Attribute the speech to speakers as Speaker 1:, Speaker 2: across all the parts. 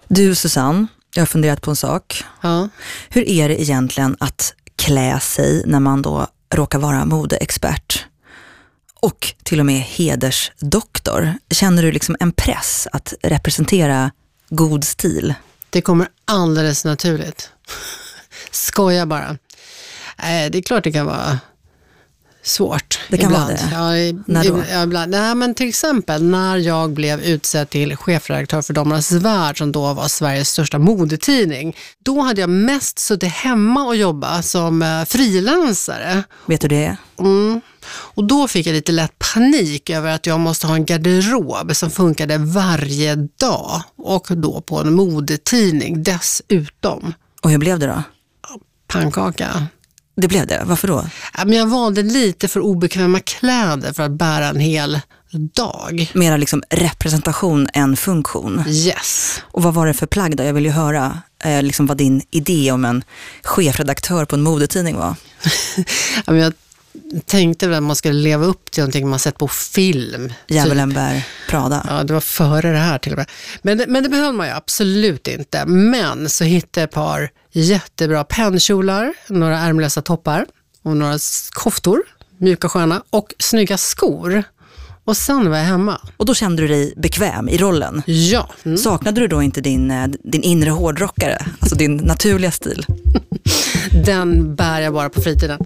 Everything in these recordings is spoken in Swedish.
Speaker 1: Du Susanne, jag har funderat på en sak.
Speaker 2: Ja.
Speaker 1: Hur är det egentligen att klä sig när man då råkar vara modeexpert? Och till och med hedersdoktor. Känner du liksom en press att representera god stil?
Speaker 2: Det kommer alldeles naturligt. Skoja bara. Det är klart det kan vara svårt.
Speaker 1: Det kan
Speaker 2: ibland.
Speaker 1: vara det.
Speaker 2: När då? Ibland. Nej, men till exempel när jag blev utsedd till chefredaktör för Damernas Värld, som då var Sveriges största modetidning. Då hade jag mest suttit hemma och jobbat som frilansare.
Speaker 1: Vet du det?
Speaker 2: Och då fick jag lite lätt panik över att jag måste ha en garderob som funkade varje dag. Och då på en modetidning dessutom.
Speaker 1: Och hur blev det då?
Speaker 2: Pannkaka.
Speaker 1: Det blev det. Varför då?
Speaker 2: Men jag valde lite för obekväma kläder för att bära en hel dag.
Speaker 1: Mera liksom representation än funktion.
Speaker 2: Yes.
Speaker 1: Och vad var det för plagg då? Jag vill ju höra liksom vad din idé om en chefredaktör på en modetidning var.
Speaker 2: Men jag tänkte väl att man skulle leva upp till någonting man sett på film.
Speaker 1: Djävulen bär Prada.
Speaker 2: Ja, det var före det här till och med. Men det behöver man ju absolut inte. Men så hittade jag ett par jättebra pennkjolar, några ärmlösa toppar och några koftor, mjuka sköna, och snygga skor. Och sen var jag hemma.
Speaker 1: Och då kände du dig bekväm i rollen?
Speaker 2: Ja.
Speaker 1: Saknade du då inte din inre hårdrockare? Alltså din naturliga stil?
Speaker 2: Den bär jag bara på fritiden.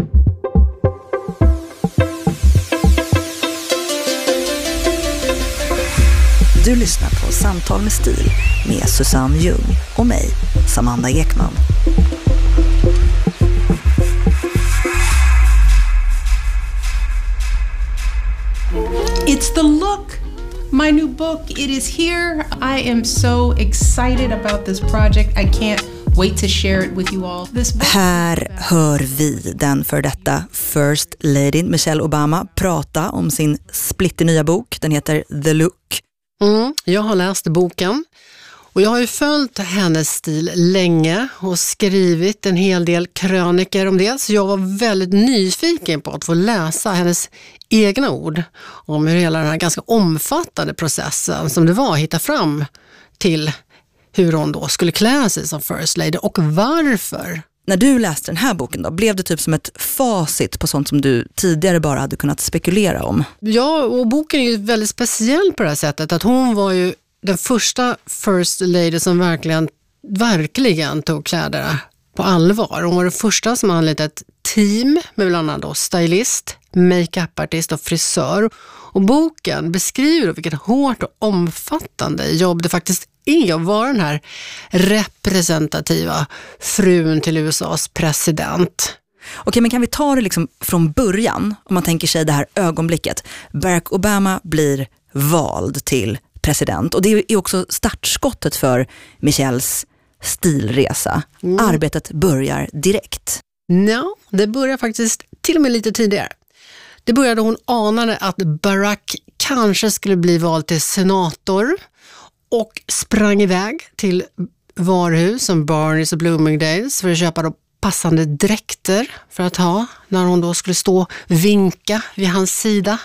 Speaker 1: Du lyssnar på Samtal med stil med Susanne Ljung och mig, Samanda Ekman.
Speaker 3: It's the look. My new book, it is here. I am so excited about this project. I can't wait to share it with you all.
Speaker 1: Här hör vi den för detta First Lady Michelle Obama prata om sin splitternya bok. Den heter The Look.
Speaker 2: Jag har läst boken och jag har ju följt hennes stil länge och skrivit en hel del kröniker om det. Så jag var väldigt nyfiken på att få läsa hennes egna ord om hur hela den här ganska omfattande processen som det var att hitta fram till hur hon då skulle klä sig som First Lady och varför.
Speaker 1: När du läste den här boken då, blev det typ som ett facit på sånt som du tidigare bara hade kunnat spekulera om?
Speaker 2: Ja, och boken är ju väldigt speciell på det här sättet att hon var ju den första First Lady som verkligen tog kläder på allvar. Hon var den första som anlitade ett team med bland annat då stylist, make-up-artist och frisör. Och boken beskriver då vilket hårt och omfattande jobb det faktiskt är att vara den här representativa frun till USAs president.
Speaker 1: Okej, men kan vi ta det liksom från början om man tänker sig det här ögonblicket. Barack Obama blir vald till president och det är också startskottet för Michelles stilresa. Arbetet börjar direkt.
Speaker 2: Ja, det börjar faktiskt till och med lite tidigare. Det började hon anade att Barack kanske skulle bli vald till senator och sprang iväg till varuhus som Barneys och Bloomingdale's för att köpa då passande dräkter för att ha när hon då skulle stå och vinka vid hans sida.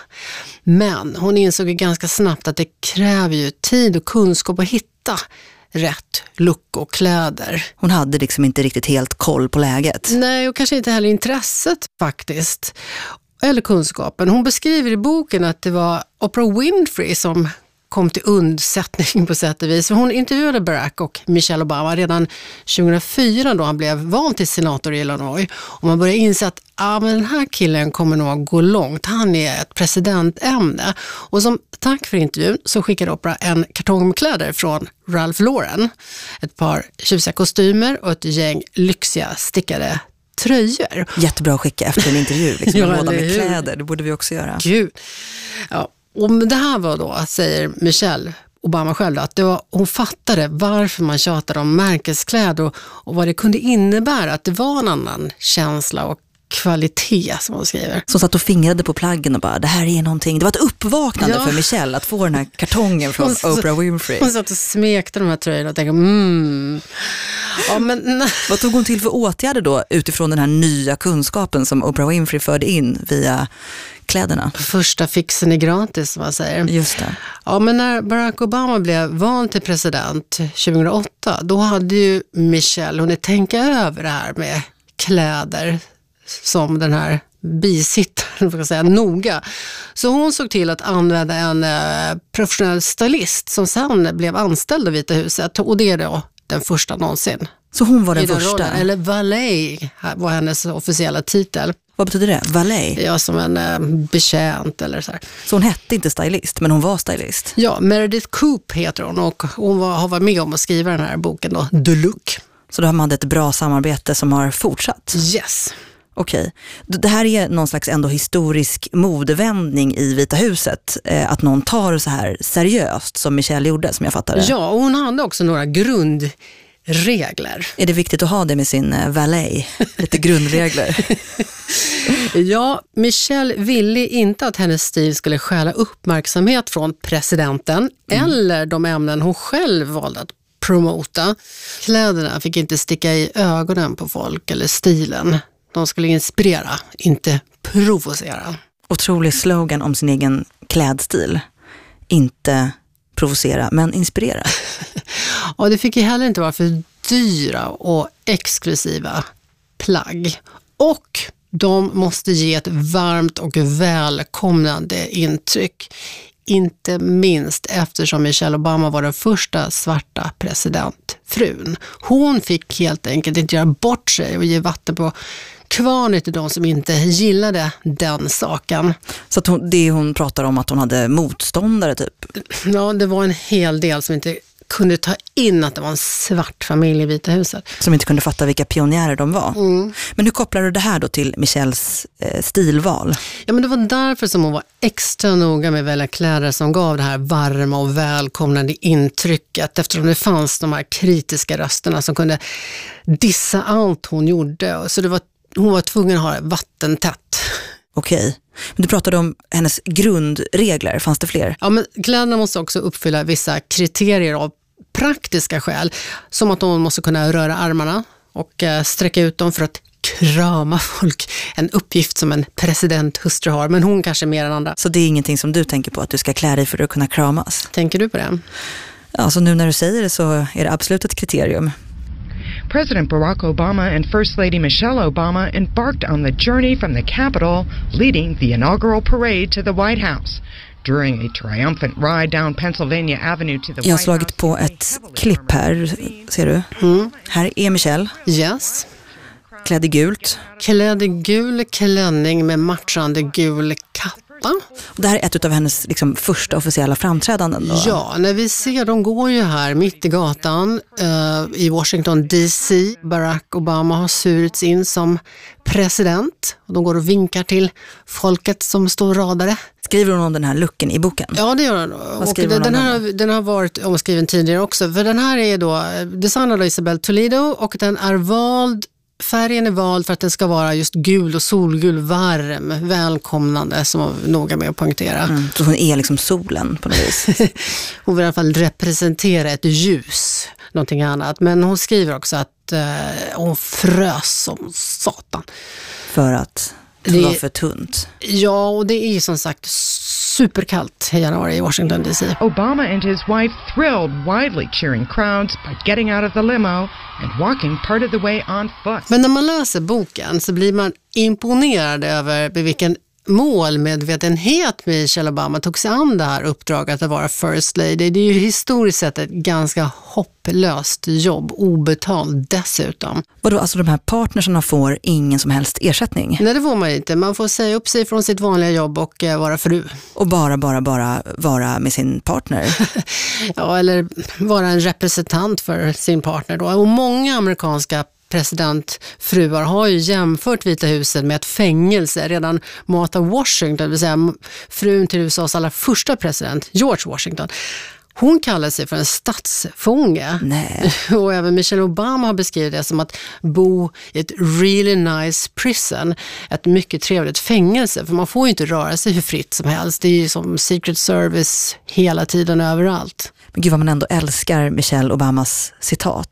Speaker 2: Men hon insåg ju ganska snabbt att det kräver ju tid och kunskap att hitta rätt look och kläder.
Speaker 1: Hon hade liksom inte riktigt helt koll på läget.
Speaker 2: Nej, och kanske inte heller intresset faktiskt. Eller kunskapen. Hon beskriver i boken att det var Oprah Winfrey som kom till undsättning på sätt och vis. Hon intervjuade Barack och Michelle Obama redan 2004 då han blev vald till senator i Illinois. Och man började inse att men den här killen kommer nog gå långt. Han är ett presidentämne. Och som tack för intervjun så skickade Oprah en kartong med kläder från Ralph Lauren. Ett par tjusiga kostymer och ett gäng lyxiga stickade tröjor.
Speaker 1: Jättebra att skicka efter en intervju. Liksom, en låda med kläder, det borde vi också göra.
Speaker 2: Gud. Ja. Och det här var då, säger Michelle Obama själv, att hon fattade varför man tjatade om märkeskläder och vad det kunde innebära, att det var en annan känsla och kvalitet som hon skriver.
Speaker 1: Så satt och fingrade på plaggen och bara, det här är någonting. Det var ett uppvaknande för Michelle att få den här kartongen från Oprah Winfrey.
Speaker 2: Hon satt och smekte de här tröjorna och tänkte, Ja, men...
Speaker 1: Vad tog hon till för åtgärder då utifrån den här nya kunskapen som Oprah Winfrey förde in via kläderna?
Speaker 2: Första fixen är gratis, som man säger.
Speaker 1: Just det.
Speaker 2: Ja, men när Barack Obama blev vald till president 2008, då hade ju Michelle hunnit tänka över det här med kläder som den här bisittaren, får jag säga, noga. Så hon såg till att använda en professionell stylist som sen blev anställd i Vita huset, och det är då den första någonsin.
Speaker 1: Så hon var den första?
Speaker 2: Rollen, eller valet var hennes officiella titel.
Speaker 1: Vad betyder det? Valet?
Speaker 2: Ja, som en betjänt eller så här.
Speaker 1: Så hon hette inte stylist, men hon var stylist?
Speaker 2: Ja, Meredith Coupe heter hon, och hon har varit med om att skriva den här boken då, The Look.
Speaker 1: Så då har man ett bra samarbete som har fortsatt?
Speaker 2: Yes.
Speaker 1: Okej. Det här är någon slags ändå historisk modevändning i Vita huset. Att någon tar så här seriöst som Michelle gjorde, som jag fattar det.
Speaker 2: Ja, och hon hade också några grundregler.
Speaker 1: Är det viktigt att ha det med sin valet? Lite grundregler.
Speaker 2: Ja, Michelle ville inte att hennes stil skulle stjäla uppmärksamhet från presidenten eller de ämnen hon själv valde att promota. Kläderna fick inte sticka i ögonen på folk eller stilen. De skulle inspirera, inte provocera.
Speaker 1: Otrolig slogan om sin egen klädstil. Inte provocera, men inspirera.
Speaker 2: Och det fick ju heller inte vara för dyra och exklusiva plagg. Och de måste ge ett varmt och välkomnande intryck. Inte minst eftersom Michelle Obama var den första svarta presidentfrun. Hon fick helt enkelt inte göra bort sig och ge vatten på kvarnet till de som inte gillade den saken.
Speaker 1: Så att det hon pratar om att hon hade motståndare typ?
Speaker 2: Ja, det var en hel del som inte kunde ta in att det var en svart familj i Vita huset.
Speaker 1: Som inte kunde fatta vilka pionjärer de var. Mm. Men hur kopplar du det här då till Michelles stilval?
Speaker 2: Ja, men det var därför som hon var extra noga med att välja kläder som gav det här varma och välkomnande intrycket, eftersom det fanns de här kritiska rösterna som kunde dissa allt hon gjorde. Så hon var tvungen att ha det vattentätt.
Speaker 1: Okej. Men du pratade om hennes grundregler. Fanns det fler?
Speaker 2: Ja, men kläderna måste också uppfylla vissa kriterier av praktiska skäl. Som att hon måste kunna röra armarna och sträcka ut dem för att krama folk. En uppgift som en presidenthustru har, men hon kanske mer än andra.
Speaker 1: Så det är ingenting som du tänker på att du ska klä dig för att kunna kramas?
Speaker 2: Tänker du på det?
Speaker 1: Ja, så nu när du säger det så är det absolut ett kriterium.
Speaker 4: President Barack Obama and First Lady Michelle Obama embarked on the journey from the Capitol, leading the inaugural parade to the White House. During a triumphant ride down Pennsylvania Avenue to the White House. Jag har slagit på ett klipp här, ser du? Mm. Här är Michelle.
Speaker 2: Yes.
Speaker 1: Klädd i gult.
Speaker 2: Klädd i gul klänning med matchande gul kappa.
Speaker 1: Det här är ett av hennes första officiella framträdanden då?
Speaker 2: Ja, när vi ser, de går ju här mitt i gatan i Washington DC. Barack Obama har surits in som president och de går och vinkar till folket som står radade.
Speaker 1: Skriver hon om den här looken i boken?
Speaker 2: Ja, det gör hon. Och den har varit omskriven tidigare också. För den här är då designad av Isabel Toledo och den är vald. Färgen är vald för att den ska vara just gul och solgul, varm, välkomnande, som var noga med att poängtera.
Speaker 1: Så hon är solen på något vis?
Speaker 2: Hon vill i alla fall representera ett ljus, någonting annat. Men hon skriver också att hon frös som satan.
Speaker 1: För att det var för tunt?
Speaker 2: Ja, och det är ju som sagt superkallt i januari i Washington DC.
Speaker 4: Obama and his wife thrilled, widely cheering crowds by getting out of the limo and walking part of the way on foot.
Speaker 2: Men när man läser boken så blir man imponerad över vilken målmedvetenhet Michelle Obama tog sig an det här uppdraget att vara First Lady. Det är ju historiskt sett ett ganska hopplöst jobb, obetalt dessutom.
Speaker 1: Vadå, alltså de här partnerserna får ingen som helst ersättning?
Speaker 2: Nej, det får man inte. Man får säga upp sig från sitt vanliga jobb och vara fru.
Speaker 1: Och bara vara med sin partner?
Speaker 2: Ja, eller vara en representant för sin partner då. Och många amerikanska presidentfruar har ju jämfört Vita huset med ett fängelse. Redan Martha Washington, det vill säga frun till USAs allra första president, George Washington, hon kallar sig för en statsfånge.
Speaker 1: Nej.
Speaker 2: Och även Michelle Obama har beskrivit det som att bo i ett really nice prison. Ett mycket trevligt fängelse. För man får ju inte röra sig hur fritt som helst. Det är ju som Secret Service hela tiden överallt.
Speaker 1: Men gud vad man ändå älskar Michelle Obamas citat.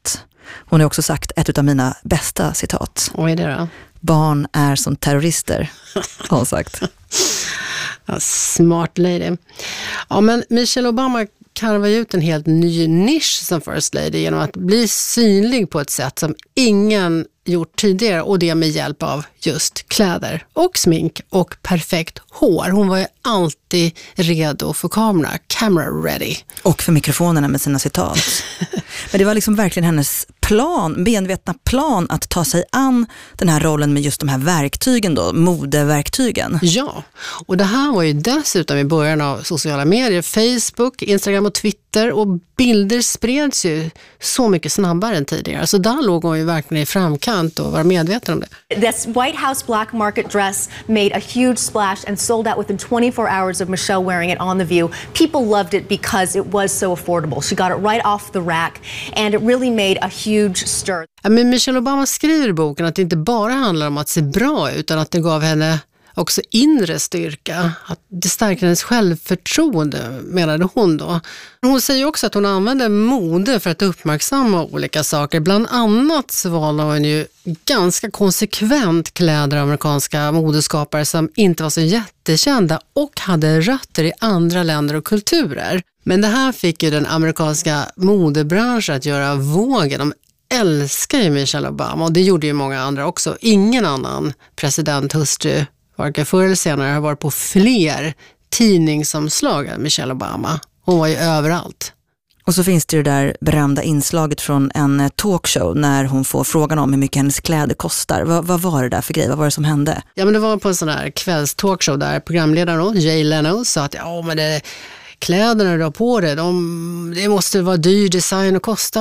Speaker 1: Hon har också sagt ett av mina bästa citat.
Speaker 2: Vad är det då?
Speaker 1: Barn är som terrorister, har hon sagt.
Speaker 2: Ja, smart lady. Ja, men Michelle Obama karvar ut en helt ny nisch som First Lady genom att bli synlig på ett sätt som ingen gjort tidigare, och det med hjälp av just kläder och smink och perfekt hår. Hon var ju alltid redo för camera ready.
Speaker 1: Och för mikrofonerna med sina citat. Men det var liksom verkligen hennes medvetna plan att ta sig an den här rollen med just de här verktygen då, modeverktygen.
Speaker 2: Ja, och det här var ju dessutom i början av sociala medier, Facebook, Instagram och Twitter, och bilder spreds ju så mycket snabbare än tidigare. Så där låg hon ju verkligen i framkant och var medveten om det.
Speaker 5: This White House black market dress made a huge splash and sold out within 24 hours of Michelle wearing it on The View. People loved it because it was so affordable. She got it right off the rack and it really made a huge stir.
Speaker 2: Men Michelle Obama skriver i boken att det inte bara handlar om att se bra ut, utan att det gav henne också inre styrka. Att det stärker hennes självförtroende, menade hon då. Hon säger också att hon använder mode för att uppmärksamma olika saker. Bland annat så valde hon ju ganska konsekvent kläder av amerikanska modeskapare som inte var så jättekända och hade rötter i andra länder och kulturer. Men det här fick ju den amerikanska modebranschen att göra vågen. De älskar ju Michelle Obama, och det gjorde ju många andra också. Ingen annan presidenthustru, varken förr eller senare, har varit på fler tidningsomslag än Michelle Obama. Hon var ju överallt.
Speaker 1: Och så finns det ju det där berömda inslaget från en talkshow när hon får frågan om hur mycket hennes kläder kostar. Vad var det där för grej? Vad var det som hände?
Speaker 2: Ja, men det var på en sån här kvällstalkshow där programledaren då, Jay Leno, sa att kläderna du har på dig, det måste vara dyr design och kosta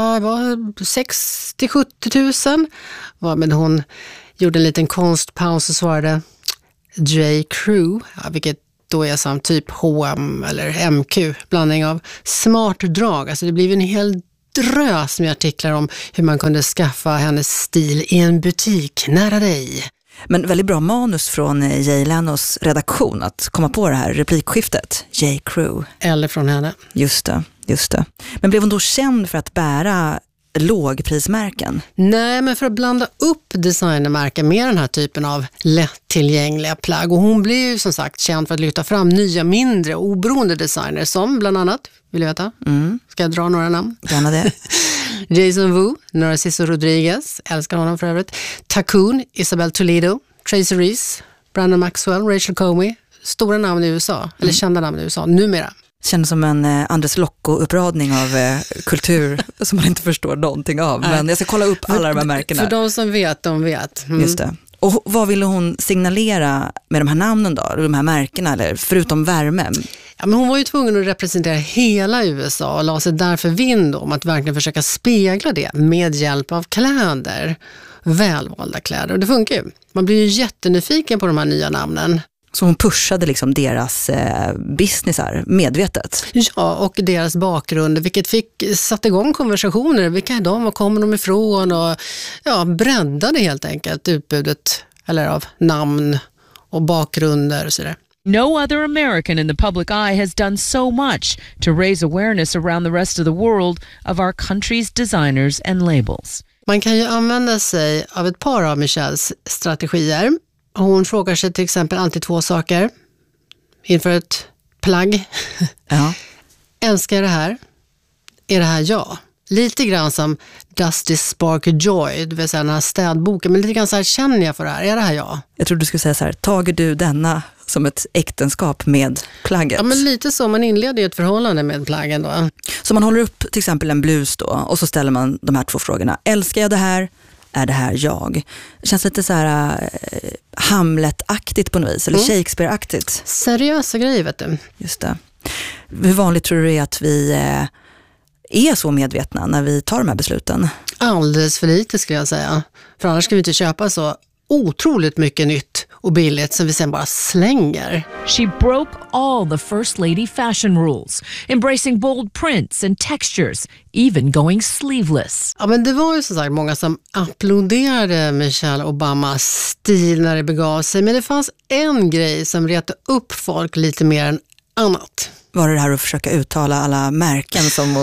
Speaker 2: 60-70 000. Men hon gjorde en liten konstpaus och svarade J. Crew, vilket då är som typ H&M eller MQ, blandning av smart drag. Alltså det blev en hel drös med artiklar om hur man kunde skaffa hennes stil i en butik nära dig.
Speaker 1: Men väldigt bra manus från Jay Lenos redaktion att komma på det här replikskiftet. J. Crew.
Speaker 2: Eller från henne.
Speaker 1: Just det. Men blev hon då känd för att bära lågprismärken?
Speaker 2: Nej, men för att blanda upp designermärken med den här typen av lättillgängliga plagg. Och hon blev ju som sagt känd för att lyfta fram nya, mindre oberoende designer som bland annat, vill jag veta? Ska jag dra några namn?
Speaker 1: Gärna det.
Speaker 2: Jason Wu, Narciso Rodriguez, älskar honom för övrigt. Tacoon, Isabel Toledo, Tracy Reese, Brandon Maxwell, Rachel Comey. Stora namn i USA, eller kända namn i USA, numera.
Speaker 1: Känns som en Andres Locko-uppradning av kultur som man inte förstår någonting av. Men jag ska kolla upp alla de här märkena.
Speaker 2: För de som vet, de vet.
Speaker 1: Just det. Och vad ville hon signalera med de här namnen då? De här märkena, eller förutom värme?
Speaker 2: Ja, men hon var ju tvungen att representera hela USA och la sig därför vind om att verkligen försöka spegla det med hjälp av kläder. Välvalda kläder. Och det funkar ju. Man blir ju jättenyfiken på de här nya namnen.
Speaker 1: Så hon pushade liksom deras businessar medvetet.
Speaker 2: Ja, och deras bakgrund, vilket satte igång konversationer. Vilka är de? Var kommer de ifrån? Och breddade helt enkelt utbudet eller av namn och bakgrunder och sådär.
Speaker 6: No other American in the public eye has done so much to raise awareness around the rest of the world of our country's designers and labels.
Speaker 2: Man kan ju använda sig av ett par av Michelles strategier. Hon frågar sig till exempel alltid 2 saker inför ett plagg.
Speaker 1: Ja.
Speaker 2: Älskar jag det här? Är det här jag? Lite grann som Does this spark joy? Du vill säga den här städboken. Men lite grann så här, känner jag för det här? Är det här jag?
Speaker 1: Jag tror du skulle säga så här, tager du denna som ett äktenskap med plagget?
Speaker 2: Ja, men lite så. Man inleder ju ett förhållande med plaggen då.
Speaker 1: Så man håller upp till exempel en blus då och så ställer man de här 2 frågorna. Älskar jag det här? Är det här jag? Det känns lite så här Hamlet-aktigt på något vis, eller Shakespeare-aktigt.
Speaker 2: Seriösa grejer, vet du.
Speaker 1: Just det. Hur vanligt tror du det är att vi är så medvetna när vi tar de här besluten?
Speaker 2: Alldeles för lite skulle jag säga. För annars ska vi inte köpa så otroligt mycket nytt och billigt som vi sen bara slänger.
Speaker 6: She broke all the First Lady fashion rules, embracing bold prints and textures, even going sleeveless.
Speaker 2: Ja, men det var ju som sagt många som applåderade Michelle Obamas stil när det begav sig. Men det fanns en grej som retade upp folk lite mer än annat.
Speaker 1: Var det här att försöka uttala alla märken som hon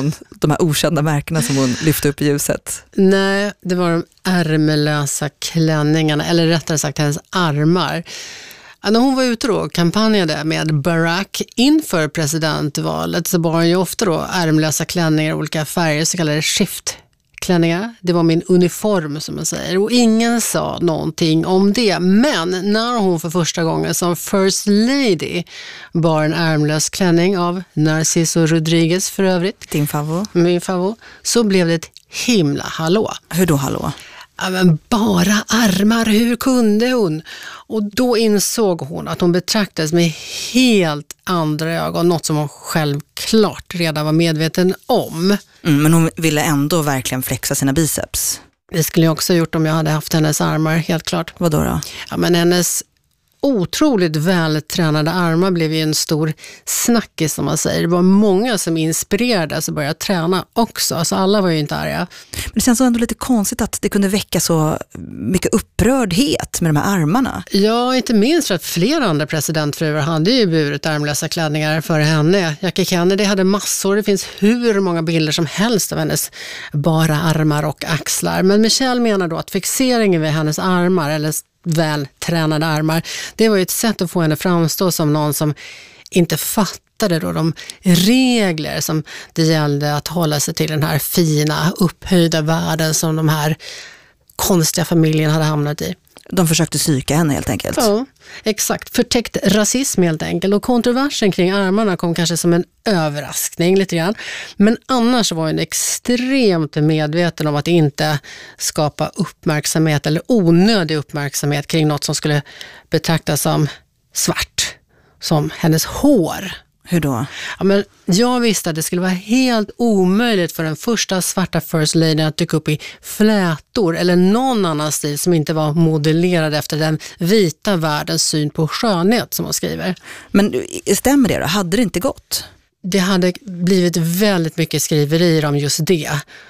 Speaker 1: de här okända märkena som hon lyfte upp i ljuset?
Speaker 2: Nej, det var de ärmelösa klänningarna, eller rättare sagt hennes armar. När hon var ute och kampanjade med Barack inför presidentvalet så bar hon ju ofta då ärmlösa klänningar i olika färger, så kallade skiftklänningar. Det var min uniform som man säger, och ingen sa någonting om det. Men när hon för första gången som First Lady bar en ärmlös klänning av Narciso Rodriguez för övrigt,
Speaker 1: Din favvo?
Speaker 2: min favvo, så blev det ett himla hallå.
Speaker 1: Hur då hallå?
Speaker 2: Ja, men bara armar, hur kunde hon? Och då insåg hon att hon betraktades med helt andra ögon, något som hon självklart redan var medveten om.
Speaker 1: Men hon ville ändå verkligen flexa sina biceps.
Speaker 2: Det skulle jag också ha gjort om jag hade haft hennes armar, helt klart.
Speaker 1: Vad då?
Speaker 2: Ja, men hennes otroligt vältränade armar blev ju en stor snackis, som man säger. Det var många som inspirerades och började träna också. Alltså alla var ju inte arga.
Speaker 1: Men det känns ändå lite konstigt att det kunde väcka så mycket upprördhet med de här armarna.
Speaker 2: Ja, inte minst för att flera andra presidentfruar hade ju burit ärmlösa klänningar före henne. Jackie Kennedy hade massor. Det finns hur många bilder som helst av hennes bara armar och axlar. Men Michelle menar då att fixeringen vid hennes armar, eller vältränade armar, det var ju ett sätt att få henne framstå som någon som inte fattade då de regler som det gällde att hålla sig till, den här fina, upphöjda världen som de här konstiga familjen hade hamnat i.
Speaker 1: De försökte psyka henne helt enkelt.
Speaker 2: Ja, exakt. Förtäckt rasism helt enkelt. Och kontroversen kring armarna kom kanske som en överraskning lite grann. Men annars var hon extremt medveten om att inte skapa uppmärksamhet eller onödig uppmärksamhet kring något som skulle betraktas som svart. Som hennes hår.
Speaker 1: Hur då?
Speaker 2: Ja, men jag visste att det skulle vara helt omöjligt för den första svarta First Lady att dyka upp i flätor eller någon annan stil som inte var modellerad efter den vita världens syn på skönhet, som hon skriver.
Speaker 1: Men stämmer det då? Hade det inte gått?
Speaker 2: Det hade blivit väldigt mycket skriverier om just det.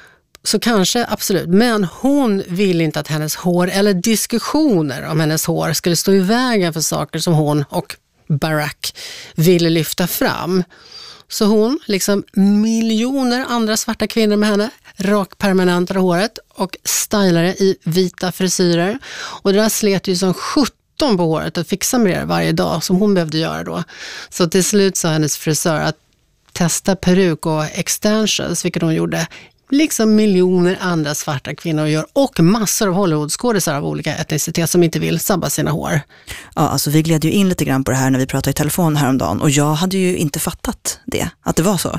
Speaker 2: Så kanske, absolut. Men hon ville inte att hennes hår eller diskussioner om hennes hår skulle stå i vägen för saker som hon och Barack ville lyfta fram. Så hon, liksom miljoner andra svarta kvinnor med henne, rakpermanentade håret och stylade i vita frisyrer. Och det där slet ju som 17 på håret att fixa med det varje dag, som hon behövde göra då. Så till slut sa hennes frisör att testa peruk och extensions, vilket hon gjorde liksom miljoner andra svarta kvinnor gör, och massor av Hollywoodskådisar av olika etnicitet som inte vill sabba sina hår.
Speaker 1: Ja, alltså vi gled ju in lite grann på det här när vi pratade i telefon häromdagen, och jag hade ju inte fattat det, att det var så.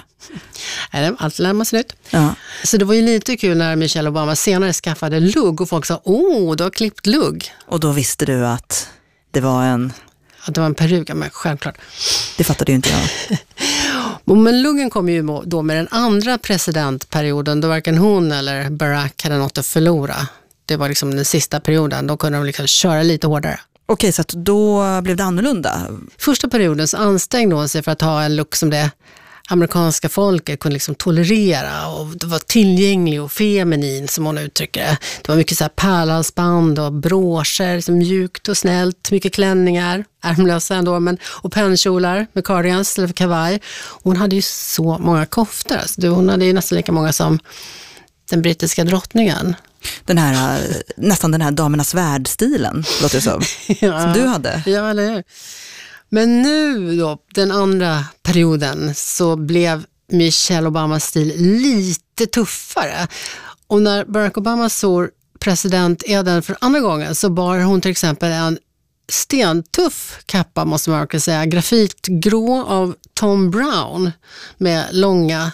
Speaker 2: Allt lär man sig nytt.
Speaker 1: Ja.
Speaker 2: Så det var ju lite kul när Michelle Obama senare skaffade lugg och folk sa, du har klippt lugg.
Speaker 1: Och då visste du att det var en...
Speaker 2: Att det var en peruk, men självklart.
Speaker 1: Det fattade ju inte jag.
Speaker 2: Men luggen kom ju då med den andra presidentperioden, då varken hon eller Barack hade något att förlora. Det var liksom den sista perioden, då kunde de liksom köra lite hårdare.
Speaker 1: Okej, så att då blev det annorlunda.
Speaker 2: Första perioden så ansträngde hon sig för att ha en look som det amerikanska folket kunde liksom tolerera, och det var tillgänglig och feminin, som hon uttrycker det. Det var mycket så här pärlhalsband och broscher, liksom mjukt och snällt, mycket klänningar, ärmlösa ändå, och pennkjolar med cardigans eller kavaj. Hon hade ju så många koftor, alltså hon hade ju nästan lika många som den brittiska drottningen.
Speaker 1: Den här, nästan den här damernas värld-stilen, låter det som.
Speaker 2: Ja,
Speaker 1: som du hade.
Speaker 2: Ja, eller hur? Men nu då, den andra perioden, så blev Michelle Obamas stil lite tuffare. Och när Barack Obama såg presidenteden för andra gången, så bar hon till exempel en stentuff kappa, måste man också säga, grafitgrå av Tom Brown med långa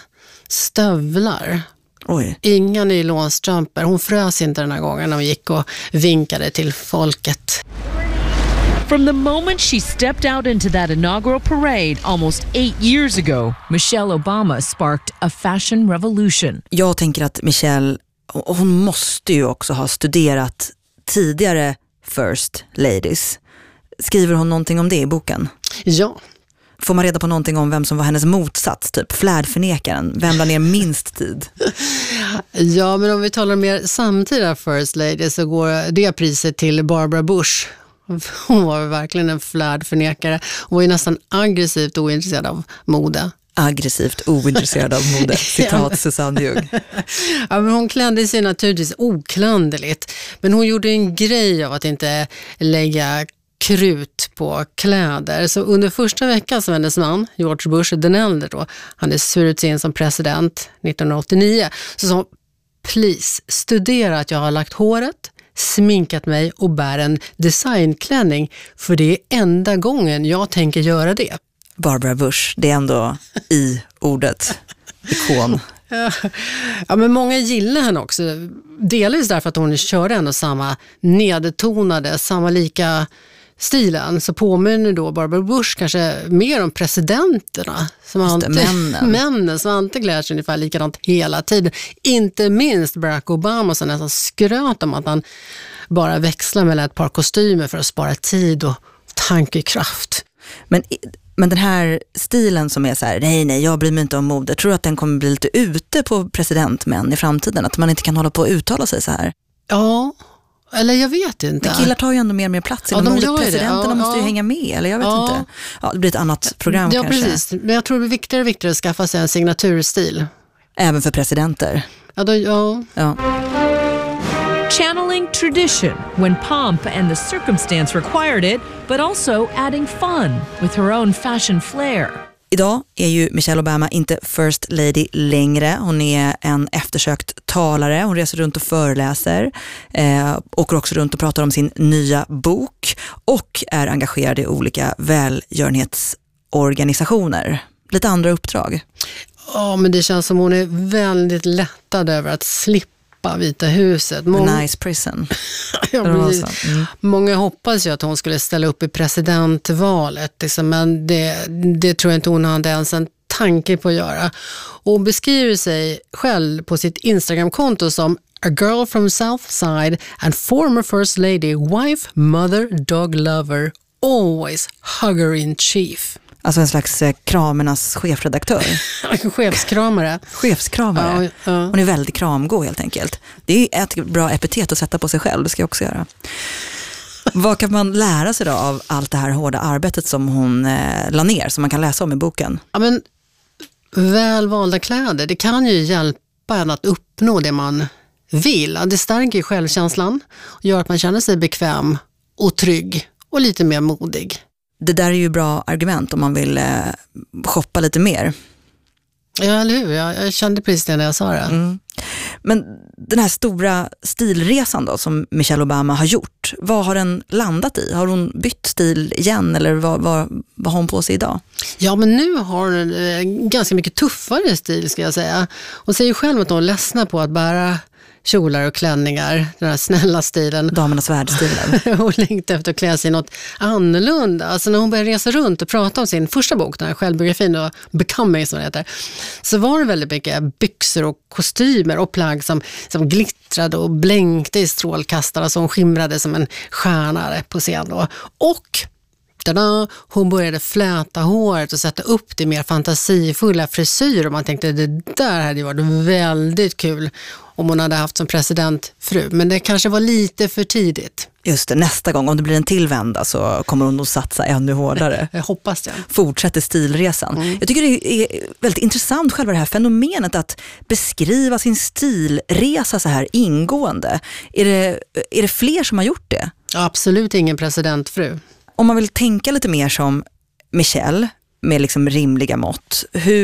Speaker 2: stövlar.
Speaker 1: Oj.
Speaker 2: Inga nylonstrumpor. Hon frös inte den här gången när hon gick och vinkade till folket.
Speaker 6: From the moment she stepped out into that inaugural parade almost 8 years ago, Michelle Obama sparked a fashion revolution.
Speaker 1: Jag tänker att Michelle, hon måste ju också ha studerat tidigare First Ladies. Skriver hon någonting om det i boken?
Speaker 2: Ja.
Speaker 1: Får man reda på någonting om vem som var hennes motsats, typ flärdförnekaren? Vem la ner minst tid?
Speaker 2: Ja, men om vi talar mer samtida First Lady, så går det priset till Barbara Bush. Hon var verkligen en flärdförnekare. Hon var ju nästan aggressivt ointresserad av mode.
Speaker 1: aggressivt ointresserad av mode. Citat Susanne Ljung.
Speaker 2: Ja, men hon klädde sig naturligtvis oklanderligt. Men hon gjorde en grej av att inte lägga krut på kläder. Så under första veckan som hennes man, George Bush den äldre då, han är svurit in som president 1989. Så sa hon, please, studera att jag har lagt håret, sminkat mig och bär en designklänning. För det är enda gången jag tänker göra det.
Speaker 1: Barbara Bush, det är ändå i ordet ikon.
Speaker 2: Ja, men många gillar henne också. Delvis därför att hon körde ändå samma nedtonade, samma lika stilen. Så påminner då Barbara Bush kanske mer om presidenterna. Som männen som alltid klär sig ungefär likadant hela tiden. Inte minst Barack Obama som nästan skröt om att han bara växlar mellan ett par kostymer för att spara tid och tankekraft.
Speaker 1: Men den här stilen som är så här, nej, jag bryr mig inte om mode. Tror du att den kommer bli lite ute på presidentmän i framtiden? Att man inte kan hålla på att uttala sig så här?
Speaker 2: Ja, eller jag vet inte.
Speaker 1: Men killar tar ju ändå mer och mer plats. Ja, presidenterna måste ju hänga med, eller jag vet inte. Ja, det blir ett annat program kanske.
Speaker 2: Ja, precis. Men jag tror det är viktigare att skaffa sig en signaturstil.
Speaker 1: Även för presidenter?
Speaker 2: Ja.
Speaker 6: Channeling tradition when pomp and the circumstance required it, but also adding fun with her own fashion flair.
Speaker 1: Idag är ju Michelle Obama inte First Lady längre. Hon är en eftersökt talare. Hon reser runt och föreläser. Åker också runt och pratar om sin nya bok. Och är engagerad i olika välgörenhetsorganisationer. Lite andra uppdrag.
Speaker 2: Ja, men det känns som hon är väldigt lättad över att slippa Vita huset.
Speaker 1: Nice prison.
Speaker 2: Många hoppas ju att hon skulle ställa upp i presidentvalet. Liksom, men det tror jag inte hon hade ens en tanke på att göra. Och hon beskriver sig själv på sitt Instagram-konto som a girl from Southside and former first lady, wife, mother, dog lover, always hugger in chief.
Speaker 1: Alltså en slags kramernas chefredaktör.
Speaker 2: Chefskramare.
Speaker 1: Chefskramare. Ja. Hon är väldigt kramgod helt enkelt. Det är ett bra epitet att sätta på sig själv, det ska jag också göra. Vad kan man lära sig då av allt det här hårda arbetet som hon la ner, som man kan läsa om i boken?
Speaker 2: Ja, men välvalda kläder, det kan ju hjälpa en att uppnå det man vill. Det stärker självkänslan och gör att man känner sig bekväm och trygg och lite mer modig.
Speaker 1: Det där är ju bra argument om man vill shoppa lite mer.
Speaker 2: Ja, eller hur? Jag kände precis det när jag sa det. Mm.
Speaker 1: Men den här stora stilresan då som Michelle Obama har gjort, vad har den landat i? Har hon bytt stil igen eller vad har hon på sig idag? Ja, men nu har hon ganska mycket tuffare stil ska jag säga. Hon säger själv att hon ledsnar på att bära kjolar och klänningar, den här snälla stilen. Damernas världsstilen. Hon längtar efter att klä sig något annorlunda. Alltså när hon började resa runt och prata om sin första bok, den här självbiografin och Becoming som det heter, så var det väldigt mycket byxor och kostymer och plagg som glittrade och blänkte i strålkastare som skimrade som en stjärna på scen då. Och hon började fläta håret och sätta upp det mer fantasifulla frisyr och man tänkte det där hade varit väldigt kul om hon hade haft som presidentfru. Men det kanske var lite för tidigt. Just det, nästa gång om det blir en tillvända så kommer hon nog satsa ännu hårdare. Jag hoppas det. Fortsätter stilresan. Mm. Jag tycker det är väldigt intressant själva det här fenomenet att beskriva sin stilresa så här ingående. Är det fler som har gjort det? Absolut ingen presidentfru. Om man vill tänka lite mer som Michelle med liksom rimliga mått,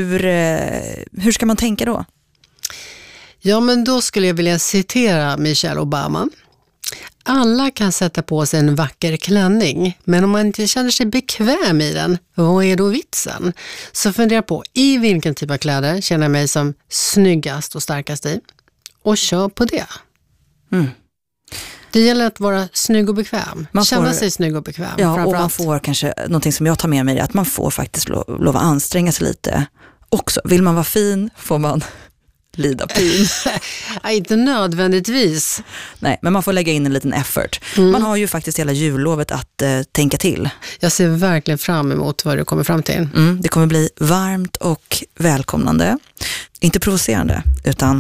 Speaker 1: hur ska man tänka då? Ja, men då skulle jag vilja citera Michelle Obama. Alla kan sätta på sig en vacker klänning, men om man inte känner sig bekväm i den, vad är då vitsen? Så fundera på i vilken typ av kläder känner jag mig som snyggast och starkast i. Och kör på det. Mm. Det gäller att vara snygg och bekväm. Känna sig snygg och bekväm. Ja, och man får kanske, någonting som jag tar med mig är att man får faktiskt lov att anstränga sig lite också. Vill man vara fin får man lida pin. Inte nödvändigtvis. Nej, men man får lägga in en liten effort. Mm. Man har ju faktiskt hela jullovet att tänka till. Jag ser verkligen fram emot vad du kommer fram till. Mm, det kommer bli varmt och välkomnande. Inte provocerande, utan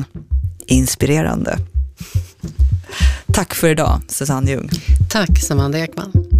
Speaker 1: inspirerande. Tack för idag, Susanne Ljung. Tack, Samanda Ekman.